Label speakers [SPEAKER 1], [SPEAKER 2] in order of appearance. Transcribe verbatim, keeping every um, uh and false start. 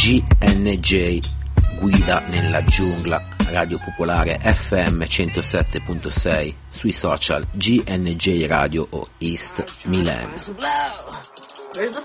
[SPEAKER 1] G N J, Guida nella giungla, Radio Popolare F M centosette virgola sei, sui social G N J Radio o East Millennium.